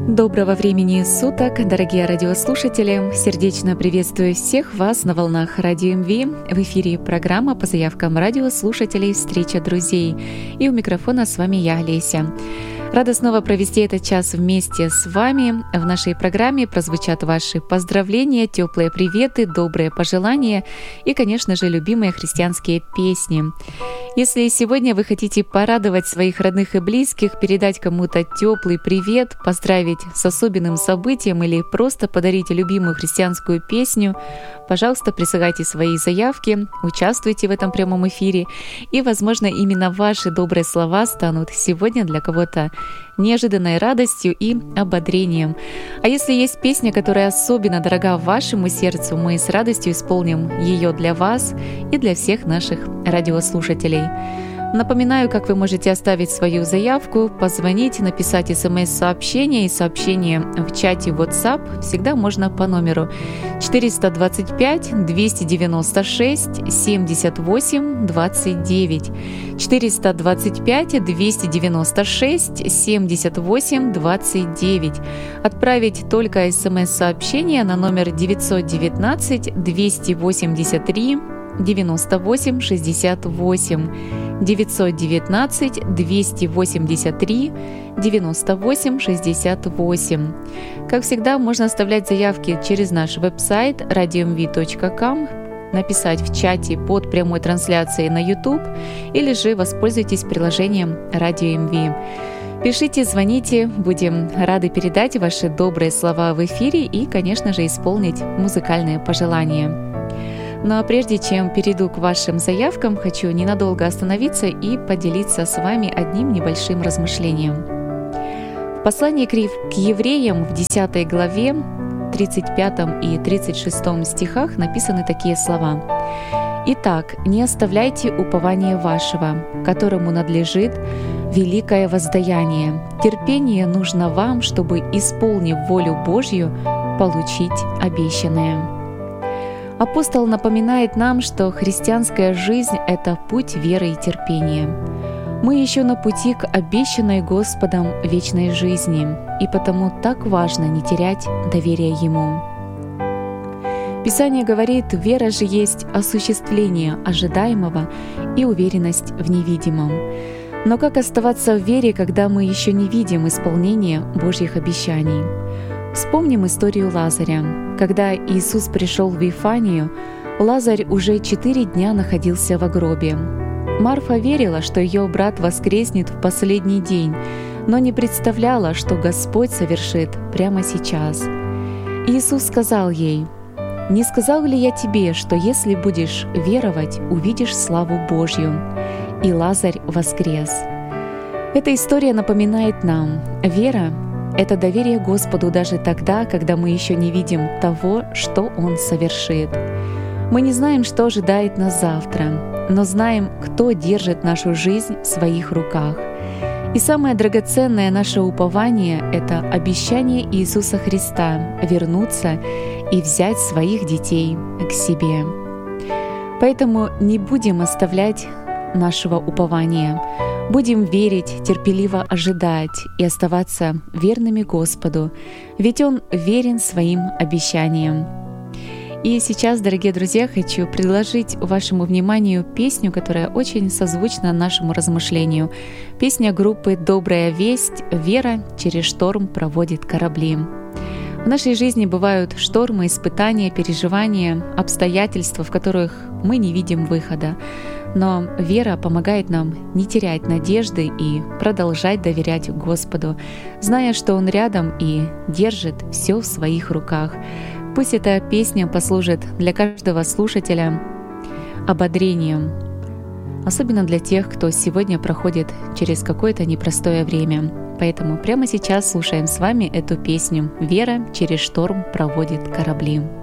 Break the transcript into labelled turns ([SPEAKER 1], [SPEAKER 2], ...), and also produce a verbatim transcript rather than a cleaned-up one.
[SPEAKER 1] Доброго времени суток, дорогие радиослушатели! Сердечно приветствую всех вас на волнах Радио МВ. В эфире программа по заявкам радиослушателей «Встреча друзей». И у микрофона с вами я, Олеся. Рада снова провести этот час вместе с вами. В нашей программе прозвучат ваши поздравления, теплые приветы, добрые пожелания и, конечно же, любимые христианские песни. Если сегодня вы хотите порадовать своих родных и близких, передать кому-то теплый привет, поздравить с особенным событием или просто подарить любимую христианскую песню, пожалуйста, присылайте свои заявки, участвуйте в этом прямом эфире, и, возможно, именно ваши добрые слова станут сегодня для кого-то неожиданной радостью и ободрением. А если есть песня, которая особенно дорога вашему сердцу, мы с радостью исполним ее для вас и для всех наших радиослушателей. Напоминаю, как вы можете оставить свою заявку, позвонить, написать смс-сообщение и сообщение в чате WhatsApp всегда можно по номеру четыреста двадцать пять двести девяносто шесть семьдесят восемь двадцать девять, четыреста двадцать пять двести девяносто шесть семьдесят восемь двадцать девять. Отправить только смс-сообщение на номер девятьсот девятнадцать двести восемьдесят три девяносто восемь шестьдесят восемь, девятьсот девятнадцать двести восемьдесят три девяносто восемь шестьдесят восемь. Как всегда, можно оставлять заявки через наш веб-сайт радио эм ви точка ком, написать в чате под прямой трансляцией на YouTube или же воспользуйтесь приложением Радио эм ви. Пишите, звоните, будем рады передать ваши добрые слова в эфире и, конечно же, исполнить музыкальные пожелания. Ну а прежде чем перейду к вашим заявкам, хочу ненадолго остановиться и поделиться с вами одним небольшим размышлением. В послании к евреям в десятой главе, тридцать пятом и тридцать шестом стихах написаны такие слова. «Итак, не оставляйте упования вашего, которому надлежит великое воздаяние. Терпение нужно вам, чтобы, исполнив волю Божью, получить обещанное». Апостол напоминает нам, что христианская жизнь — это путь веры и терпения. Мы еще на пути к обещанной Господом вечной жизни, и потому так важно не терять доверия Ему. Писание говорит, вера же есть осуществление ожидаемого и уверенность в невидимом. Но как оставаться в вере, когда мы еще не видим исполнения Божьих обещаний? Вспомним историю Лазаря. Когда Иисус пришел в Вифанию, Лазарь уже четыре дня находился в гробе. Марфа верила, что ее брат воскреснет в последний день, но не представляла, что Господь совершит прямо сейчас. Иисус сказал ей: «Не сказал ли я тебе, что если будешь веровать, увидишь славу Божью?» И Лазарь воскрес. Эта история напоминает нам, вера — это доверие Господу даже тогда, когда мы еще не видим того, что Он совершит. Мы не знаем, что ожидает нас завтра, но знаем, кто держит нашу жизнь в своих руках. И самое драгоценное наше упование — это обещание Иисуса Христа вернуться и взять своих детей к себе. Поэтому не будем оставлять нашего упования. Будем верить, терпеливо ожидать и оставаться верными Господу, ведь Он верен своим обещаниям. И сейчас, дорогие друзья, хочу предложить вашему вниманию песню, которая очень созвучна нашему размышлению. Песня группы «Добрая весть» «Вера через шторм проводит корабли». В нашей жизни бывают штормы, испытания, переживания, обстоятельства, в которых мы не видим выхода. Но вера помогает нам не терять надежды и продолжать доверять Господу, зная, что Он рядом и держит все в своих руках. Пусть эта песня послужит для каждого слушателя ободрением, особенно для тех, кто сегодня проходит через какое-то непростое время. Поэтому прямо сейчас слушаем с вами эту песню «Вера через шторм проводит корабли».